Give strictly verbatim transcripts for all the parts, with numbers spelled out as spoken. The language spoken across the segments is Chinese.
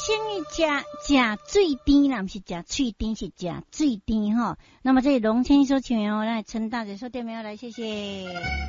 生意食食水甜啦，不是食脆甜，是食水甜哈。那么这里龙千所请哦，来陈大姐说对没有？来，谢谢。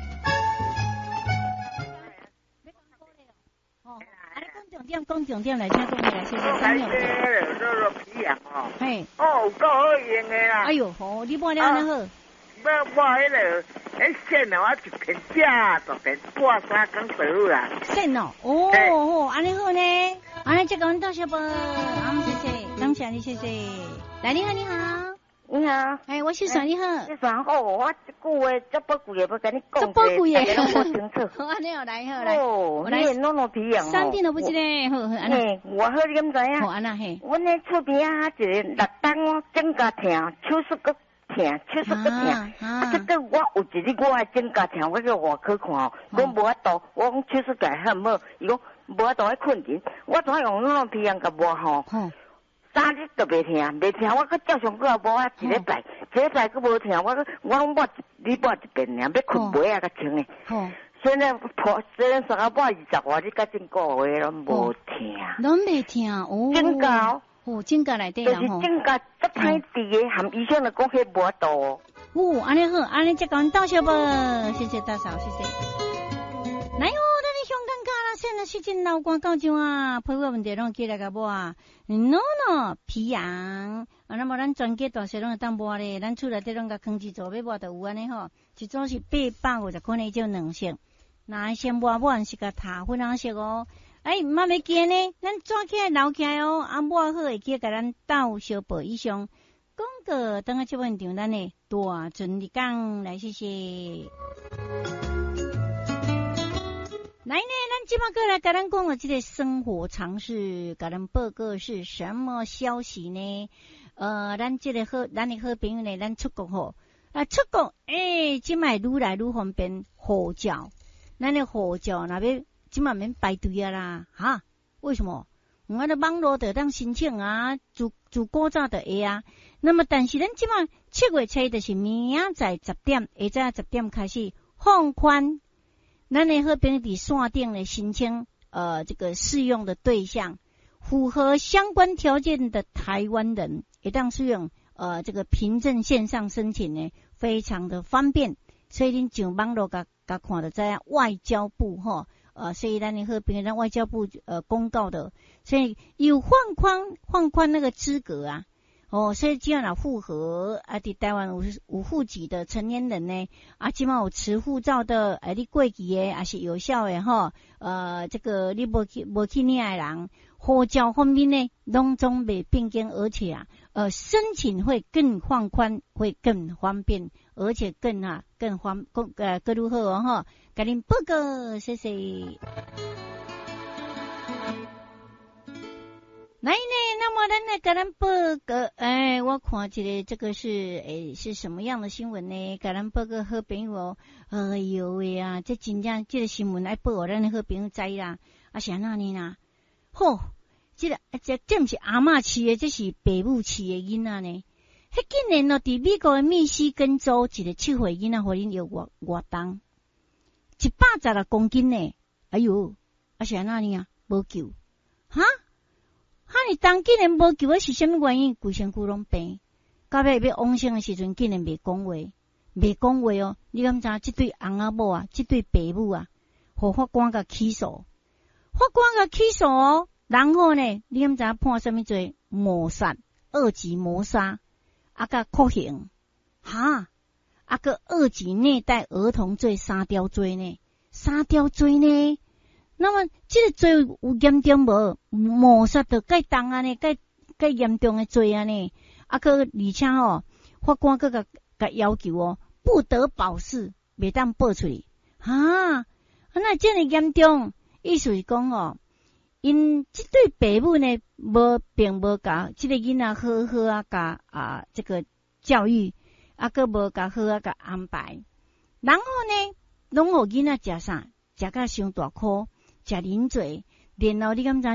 哦，啊，你讲重点，讲重点来，请讲来，谢谢。三秒钟。 肉肉皮羊哦。 嘿。 哦，够好用的啦。 哎呦，好，你买了安尼好。 要买迄个，迄线哦，我一片假，一片半三工就好啦。 线哦，哦哦，安尼好呢。安尼这个阮到小宝，啊，谢谢，感谢你，谢谢。来，你好，你好。 你好， 哎，我小爽，你好。 小爽好，我这句话足宝贵的，要跟你讲。 足宝贵的， 大家拢无清楚。 好，安尼好，来好来。 哦，你的糯糯皮羊哦。 三点都不知咧，好，好，安嘿，我好你敢知影？ 好，安那嘿。 阮咧厝边啊，一个六当哦，整家疼，手术个疼，手术个疼。啊，这个我有一日我的整家疼，我去外科看哦，我无法度，我讲手术改好唔好？伊讲无法度喺困诊，我怎用糯糯皮羊甲抹吼？三日都袂疼，袂疼，我搁照常搁也无啊，一礼拜，一礼拜搁无疼，我搁我拢抹你抹一遍尔，要困袂啊，较清诶。现在破，虽然三个半二十外，你甲整个月拢无疼。 拢袂疼哦。 真假？ 哦，真假来对啦吼。 就是真假，足歹治诶，含医生来讲迄无度。 哦，安尼好，安尼即讲到小宝，谢谢大嫂，谢谢。来哦。香港卡啦，现在时间老光到上啊，配合问题拢寄来甲我啊。喏喏，皮羊啊，那么咱全家大小拢会当摸咧，咱厝内底拢甲空气做要摸就有安尼吼。一组是八百五十块呢，就两色。那先摸摸是甲塔粉红色哦。哎，毋捌要惊呢，咱抓起来捞起来哦，啊摸好会记甲咱斗小报以上。广告等下这问题咱呢大准你讲来，谢谢。来呢，咱今麦过来跟咱讲的这个生活常识，跟咱报告是什么消息呢？呃，咱这个好，咱的好朋友呢，咱出国吼，啊，出国诶，今麦愈来愈方便护照，咱的护照那边今麦免排队啊啦，哈？为什么？我的网络就当申请啊，自自古早就会啊。那么，但是咱今麦七月初就是明仔载十点，下早十点开始放宽。咱的好朋友伫线顶的申请，呃，这个适用的对象符合相关条件的台湾人，会当适用呃这个凭证线上申请呢，非常的方便。所以恁上网络甲甲看到知影外交部吼，呃，所以咱的好朋友咱外交部呃公告的，所以有放宽放宽那个资格啊。哦，所以只要若符合啊，伫台湾有有户籍的成年人呢，啊，即码有持护照的，诶、啊，你过期的也是有效的吼。呃，这个你无去无去领的人，护照方面呢，拢总袂变更，而且啊，呃，申请会更放宽，会更方便，而且更啊更方更呃更如何哦吼，甲恁报告，谢谢。来呢，那么咱来跟咱报告，哎，我看一个这个是诶是什么样的新闻呢？跟咱报告好朋友哦，哎呦喂啊，这真正这个新闻来报我咱的好朋友知啦，啊是安那呢啦？吼，这个这这不是阿嬷饲的，这是爸母饲的囡仔呢。迄今年哦，伫美国的密西根州一个七岁囡仔，互恁有活活动，一百十六公斤呢，哎呦，啊是安那呢啊？无救，哈？哈！你当竟然无救，我是啥物原因？规身躯拢病，到尾要往生的时阵，竟然袂讲话，袂讲话哦！你敢知？这对翁仔某啊，这对爸母啊，互法官甲起诉，法官甲起诉哦。然后呢，你敢知判啥物罪？谋杀，二级谋杀，啊甲酷刑，哈，啊个二级虐待儿童罪三条罪呢，三条罪呢。那么，这个罪有严重无？谋杀着介重啊呢，介介严重的罪啊呢，啊个而且哦，法官个个个要求哦，不得保释，袂当报出去，哈，那这么严重，意思是讲哦，因这对爸母呢，无并无甲这个囡仔好好啊，甲啊这个教育，啊个无甲好啊甲安排，然后呢，拢互囡仔食啥，食甲伤大颗。食啉醉，然后你敢知？